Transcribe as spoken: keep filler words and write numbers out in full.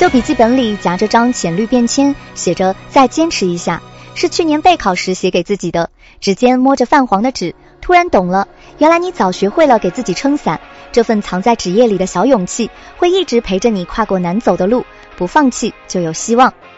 旧笔记本里夹着张浅绿便签，写着再坚持一下，是去年备考时写给自己的。指尖摸着泛黄的纸，突然懂了，原来你早学会了给自己撑伞，这份藏在纸页里的小勇气会一直陪着你跨过难走的路，不放弃就有希望。